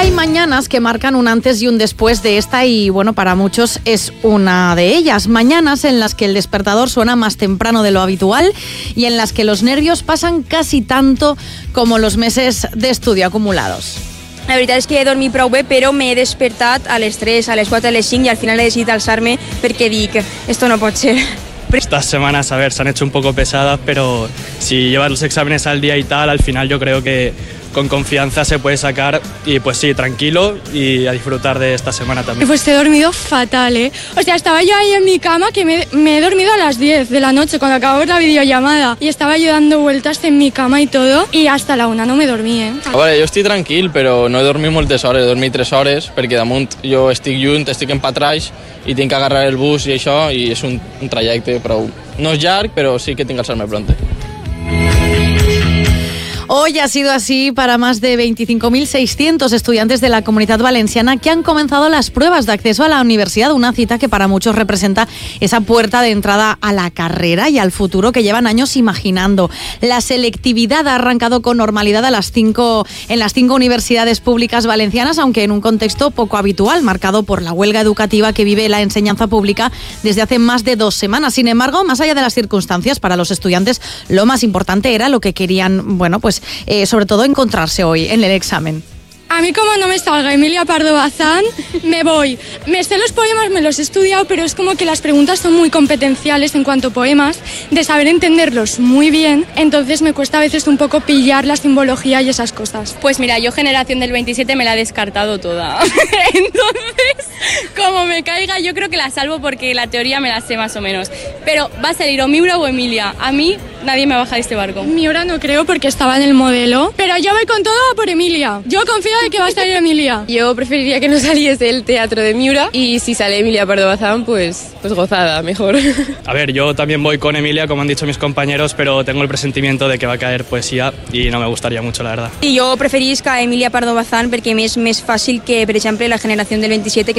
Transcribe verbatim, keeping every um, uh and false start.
hay mañanas que marcan un antes y un después de esta y, bueno, para muchos es una de ellas. Mañanas en las que el despertador suena más temprano de lo habitual y en las que los nervios pasan casi tanto como los meses de estudio acumulados. La veritat és que he dormit prou bé, però m'he despertat a les tres, a les quatre, a les cinc i al final he decidit alçar-me perquè dic, esto no pot ser. Estas semanas, a ver, se han hecho un poco pesadas, pero si llevas los exámenes al día y tal, al final yo creo que con confianza se puede sacar y pues sí, tranquilo y a disfrutar de esta semana también. Pues he dormido fatal, ¿eh? O sea, estaba yo ahí en mi cama que me, me he dormido a las diez de la noche cuando acabó la videollamada y estaba yo dando vueltas en mi cama y todo y hasta la una no me dormí, ¿eh? A veure, jo estic tranquil, però no he dormit moltes hores, he dormit tres hores perquè damunt jo estic lluny, estic en Patraix i tinc que agarrar el bus i això i és un, un trajecte prou... No és llarg, però sí que tinc que alçar-me pronte. Hoy ha sido así para más de veinticinco mil seiscientos estudiantes de la Comunidad Valenciana que han comenzado las pruebas de acceso a la universidad, una cita que para muchos representa esa puerta de entrada a la carrera y al futuro que llevan años imaginando. La selectividad ha arrancado con normalidad a las cinco, en las cinco universidades públicas valencianas, aunque en un contexto poco habitual, marcado por la huelga educativa que vive la enseñanza pública desde hace más de dos semanas. Sin embargo, más allá de las circunstancias, para los estudiantes lo más importante era lo que querían, bueno, pues Eh, sobre todo encontrarse hoy en el examen. A mí como no me salga Emilia Pardo Bazán, me voy. Me sé los poemas, me los he estudiado, pero es como que las preguntas son muy competenciales en cuanto a poemas, de saber entenderlos muy bien, entonces me cuesta a veces un poco pillar la simbología y esas cosas. Pues mira, yo generación del veintisiete me la he descartado toda. Entonces, como me caiga, yo creo que la salvo porque la teoría me la sé más o menos. Pero va a salir o Miura o Emilia. A mí nadie me baja de este barco. Miura no creo porque estaba en el modelo, pero yo voy con todo por Emilia. Yo confío de que va a salir Emilia. Yo preferiría que no saliese el teatro de Miura y si sale Emilia Pardo Bazán, pues, pues gozada, mejor. A ver, yo también voy con Emilia, como han dicho mis compañeros, pero tengo el presentimiento de que va a caer poesía y no me gustaría mucho, la verdad. I jo preferisc a Emilia Pardo Bazán perquè m'és més fàcil que, per exemple, la generació del veintisiete, que